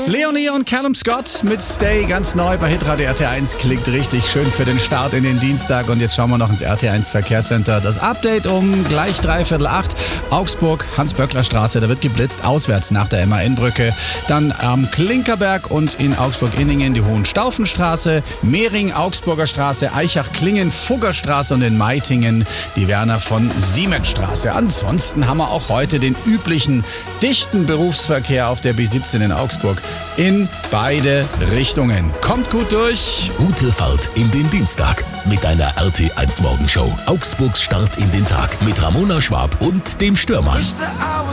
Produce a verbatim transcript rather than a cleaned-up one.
Leonie und Callum Scott mit Stay, ganz neu bei Hitradio R T eins. Klingt richtig schön für den Start in den Dienstag. Und jetzt schauen wir noch ins R T eins Verkehrscenter. Das Update um gleich dreiviertel acht. Augsburg, Hans-Böckler-Straße, da wird geblitzt, auswärts nach der M A N-Brücke. Dann am Klinkerberg und in Augsburg-Inningen die Hohenstaufenstraße, Mehring, Augsburger Straße, Eichach-Klingen, Fuggerstraße und in Meitingen die Werner von Siemensstraße. Ansonsten haben wir auch heute den üblichen dichten Berufsverkehr auf der B siebzehn in Augsburg in beide Richtungen. Kommt gut durch. Gute Fahrt in den Dienstag mit einer R T eins Morgenshow. Augsburgs Start in den Tag mit Ramona Schwab und dem Stürmann.